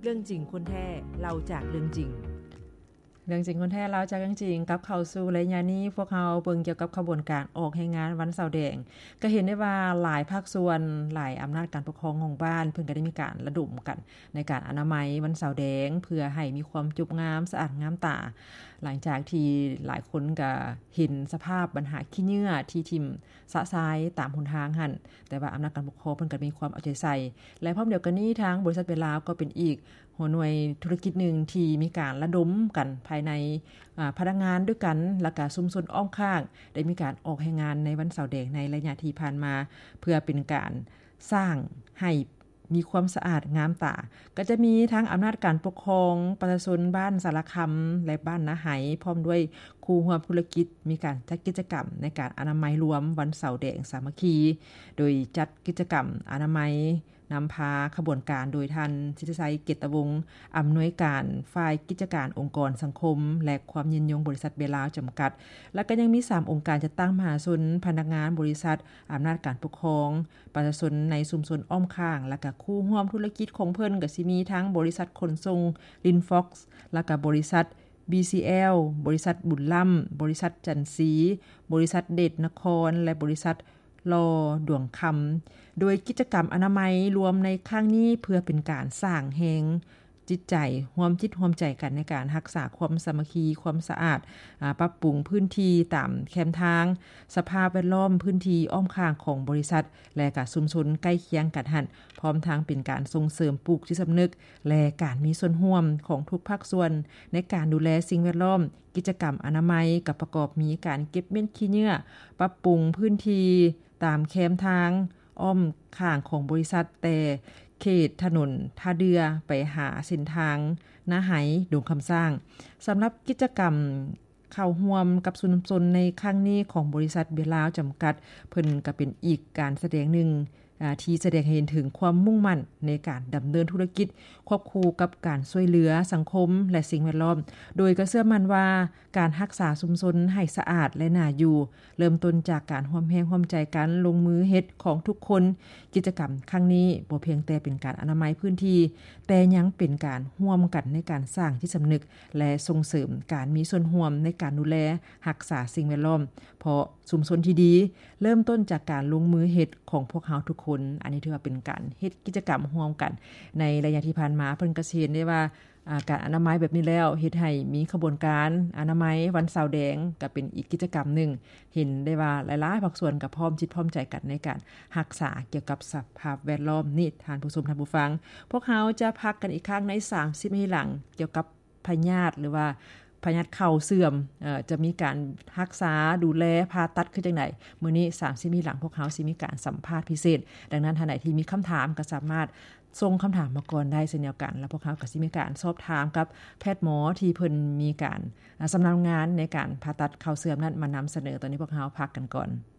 เรื่องจริงคนแท้เล่าจากเรื่องจริงเรื่องจริงคนแท้เล่าจากเรื่องจริงกับเข้าสู่ระยะนี้พวกเราเบิ่งเกี่ยวกับขบวนการออกแรงงานวันเสาร์แดงก็เห็นได้ว่าหลายภาคส่วนหลายอำนาจการปกครองของบ้านเพิ่นก็ได้มีการระดมกันในการอนามัยวันเสาร์แดงเพื่อให้มีความจุบงามสะอาดงามตาหลังจากที่หลายคนก็เห็นสภาพปัญหาขี้เหงื่อที่ทิ่มสะสายตามหนทางหั่นแต่ว่าอำนาจการปกครองเพิ่นก็มีความเอาใจใส่และพร้อมเดียวกันนี้ทางบริษัทเวลาก็เป็นอีกหัวหน่วยธุรกิจหนึ่งที่มีการระดมกันภายในพนักงานด้วยกันและก็ชุมชนอ้อมข้างได้มีการออกแรงงานในวันเสาร์แดงในระยะที่ผ่านมาเพื่อเป็นการสร้างให้มีความสะอาดงามตาก็จะมีทั้งอำนาจการปกครองประชาชนบ้านสารคำและบ้านนาไหพร้อมด้วยครูร่วมธุรกิจมีการจัดกิจกรรมในการอนามัยรวมวันเสาร์แดงสามัคคีโดยจัดกิจกรรมอนามัยนำพาขบวนการโดยท่านสิทธิชัยเกตวงศ์อำนวยการฝ่ายกิจการองค์กรสังคมและความยืนยงบริษัทเบลาวจำกัดและก็ยังมี3องค์การจัดตั้งมหาชนพนักงานบริษัทอำนาจการปกครองประชาชนในชุมชนอ้อมข้างและก็คู่ร่วมธุรกิจของเพิ่นก็สิมีทั้งบริษัทขนส่งลินฟ็อกซ์และก็บริษัท BCL บริษัทบุญล่ำบริษัทจันทร์ศรีบริษัทเดชนครและบริษัทลอดวงคำโดยกิจกรรมอนามัยรวมในครั้งนี้เพื่อเป็นการสร้างแรงจิตใจร่วมจิตร่วมใจกันในการรักษาความสามัคคีความสะอาดปรับปรุงพื้นที่ตามแคมทางสภาพแวดล้อมพื้นที่อ้อมข้างของบริษัทและก็ชุมชนใกล้เคียงกันหั่นพร้อมทั้งเป็นการส่งเสริมปลูกจิตสำนึกและการมีส่วนร่วมของทุกภาคส่วนในการดูแลสิ่งแวดล้อมกิจกรรมอนามัยกับประกอบมีการเก็บเม็ดขี้เหงื่อปรับปรุงพื้นที่ตามแคมทางอ้อมข้างของบริษัทแต่เขตถนนท่าเรือไปหาเส้นทางนาไหดงคำสร้างสำหรับกิจกรรมเข้าร่วมกับชุมชนในครั้งนี้ของบริษัทเบลาวจำกัดเพิ่นก็เป็นอีกการแสดงหนึ่งที่แสดงให้เห็นถึงความมุ่งมั่นในการดำเนินธุรกิจควบคู่กับการช่วยเหลือสังคมและสิ่งแวดล้อมโดยก็เชื่อมั่นว่าการรักษาชุมชนให้สะอาดและน่าอยู่เริ่มต้นจากการร่วมแรงร่วมใจกันลงมือเฮ็ดของทุกคนกิจกรรมครั้งนี้บ่เพียงแต่เป็นการอนามัยพื้นที่แต่ยังเป็นการร่วมกันในการสร้างจิตสำนึกและส่งเสริมการมีส่วนร่วมในการดูแลรักษาสิ่งแวดล้อมเพราะชุมชนที่ดีเริ่มต้นจากการลงมือเฮ็ดของพวกเราทุกคนอันนี้ถือว่าเป็นการเฮ็ดกิจกรรมร่วมกันในระยะที่ผ่านมาเพิ่นก็เห็นได้ว่าการอนามัยแบบนี้แล้วเฮ็ดให้มีขบวนการอนามัยวันเสาร์แดงก็เป็นอีกกิจกรรมหนึ่งเห็นได้ว่าหลายๆภาคส่วนก็พร้อมจิตพร้อมใจกันในการรักษาเกี่ยวกับสภาพแวดล้อมนี่ท่านผู้ชมท่านผู้ฟังพวกเราจะพักกันอีกครั้งใน30นาทีหลังเกี่ยวกับพยาธิหรือว่าพยาธิเข่าเสื่อมจะมีการรักษาดูแลผ่าตัดคือจังได๋มื้อนี้30นาทีหลังพวกเราสิมีการสัมภาษณ์พิเศษดังนั้นท่านใดที่มีคำถามก็สามารถส่งคำถามมาก่อนได้เช่นเดียวกันแล้วพวกเราก็สิมีการสอบถามกับแพทย์หมอที่เพิ่นมีการสำนักงานในการผ่าตัดเข่าเสื่อมนั้นมานำเสนอตอนนี้พวกเราพักกันก่อน